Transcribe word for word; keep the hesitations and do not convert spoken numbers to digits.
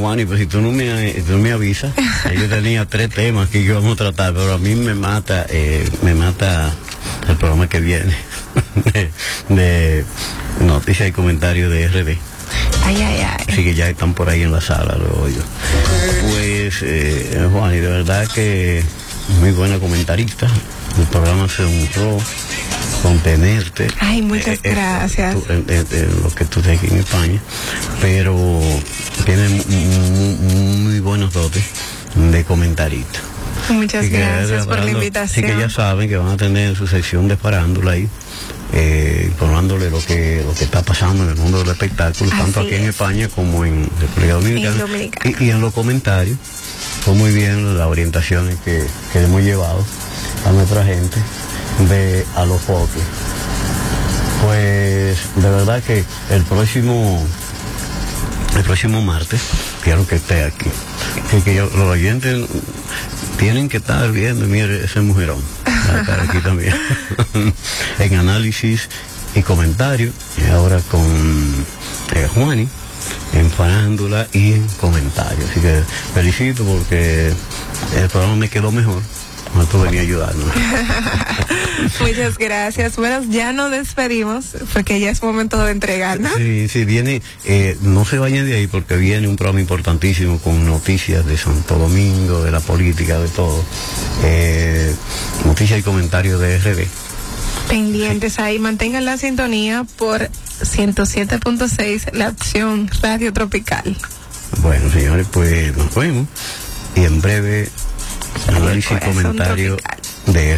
Juan, y pues si tú no me, tú no me avisas, yo tenía tres temas que íbamos a tratar, pero a mí me mata, eh, me mata el programa que viene de, de noticias y comentarios de R D. Ay, ay, ay. Así que ya están por ahí en la sala, lo oigo. Pues, eh, Juan, y de verdad que muy buena comentarista. El programa se honró con tenerte. Ay, muchas eh, gracias. Eh, eh, eh, eh, lo que tú estás aquí en España. Pero tiene muy, muy buenos dotes de comentarista. Muchas Así que, gracias por la hablando, invitación. así que ya saben que van a tener su sección de farándula ahí, eh, informándole lo que lo que está pasando en el mundo del espectáculo, Así tanto aquí es. en España como en República Dominicana. En Dominicana. Y, y en los comentarios, fue muy bien las orientaciones que, que hemos llevado a nuestra gente de a los foques. Pues de verdad que el próximo el próximo martes quiero que esté aquí, que, que yo, los oyentes tienen que estar viendo, mire ese mujerón va a estar aquí también en análisis y comentario, y ahora con eh, Juani en farándula y en comentario. Así que felicito porque el programa me quedó mejor. No, tú venía a ayudarnos. Muchas gracias. Bueno, ya nos despedimos porque ya es momento de entregar, ¿no? Sí, sí, viene, eh, no se vayan de ahí porque viene un programa importantísimo con noticias de Santo Domingo, de la política, de todo. Eh, noticias y comentarios de R D. Pendientes sí. Ahí, mantengan la sintonía por ciento siete punto seis, la opción Radio Tropical. Bueno, señores, pues nos vemos y en breve análisis y comentario de